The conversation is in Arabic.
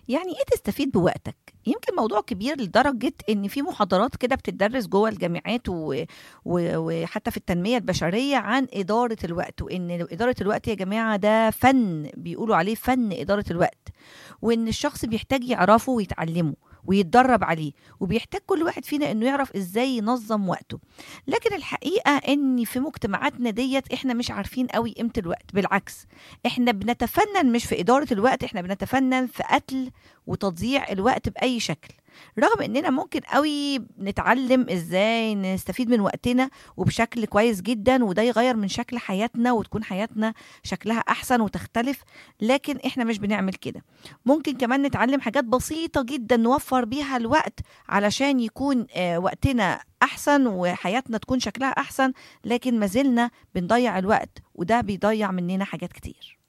يعني إيه تستفيد بوقتك؟ يمكن موضوع كبير لدرجة إن في محاضرات كده بتدرس جوه الجامعات وحتى في التنمية البشرية عن إدارة الوقت، وإن إدارة الوقت يا جماعة ده فن، بيقولوا عليه فن إدارة الوقت، وإن الشخص بيحتاج يعرفه ويتعلمه ويتدرب عليه، وبيحتاج كل واحد فينا انه يعرف ازاي ينظم وقته. لكن الحقيقة ان في مجتمعاتنا ديت احنا مش عارفين قوي قيمة الوقت، بالعكس احنا بنتفنن مش في إدارة الوقت، احنا بنتفنن في قتل وتضييع الوقت بأي شكل، رغم اننا ممكن قوي نتعلم ازاي نستفيد من وقتنا وبشكل كويس جدا، وده يغير من شكل حياتنا وتكون حياتنا شكلها احسن وتختلف. لكن احنا مش بنعمل كده. ممكن كمان نتعلم حاجات بسيطة جدا نوفر بيها الوقت علشان يكون وقتنا احسن وحياتنا تكون شكلها احسن، لكن ما زلنا بنضيع الوقت، وده بيضيع مننا حاجات كتير.